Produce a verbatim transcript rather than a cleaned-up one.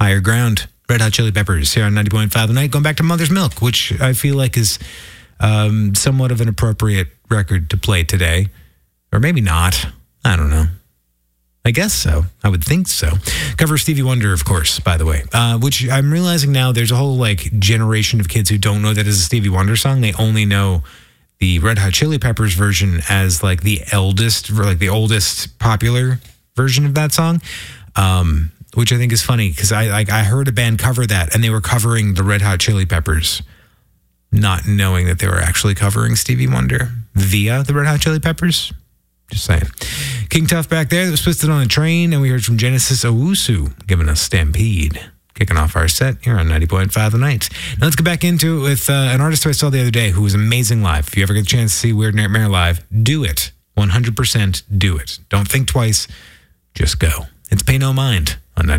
Higher Ground. Red Hot Chili Peppers here on ninety point five The Night. Going back to Mother's Milk, which I feel like is um, somewhat of an appropriate record to play today. Or maybe not. I don't know. I guess so. I would think so. Cover Stevie Wonder, of course, by the way. Uh, which I'm realizing now there's a whole like generation of kids who don't know that is a Stevie Wonder song. They only know the Red Hot Chili Peppers version as like the eldest, or like the oldest popular version of that song. Um, which I think is funny because I like I heard a band cover that and they were covering the Red Hot Chili Peppers, not knowing that they were actually covering Stevie Wonder via the Red Hot Chili Peppers. Just saying. King Tuff back there, that was Twisted on a Train, and we heard from Genesis Owusu giving us Stampede. Kicking off our set here on ninety point five The Night. Now let's get back into it with uh, an artist who I saw the other day who was amazing live. If you ever get a chance to see Weird Nightmare live, do it. one hundred percent do it. Don't think twice. Just go. It's Pay No Mind.